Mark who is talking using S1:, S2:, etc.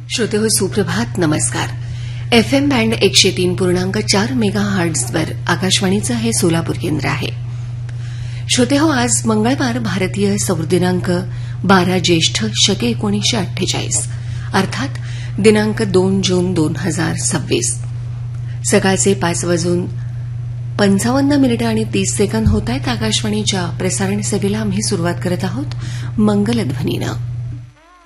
S1: श्रोतेहो सुप्रभात नमस्कार. FM band 103.4 मेगाहर्ट्झवर आकाशवाणीचं हे सोलापूर केंद्र आहे. श्रोतेहो, आज मंगळवार भारतीय सौर दिनांक 12 ज्येष्ठ शके 1948 अर्थात दिनांक 2 जून 2026. सकाळचे 5:55 आणि 30 सेकंद होत आहेत. आकाशवाणीच्या प्रसारण सेवेला आम्ही सुरुवात करत आहोत मंगलध्वनीनं.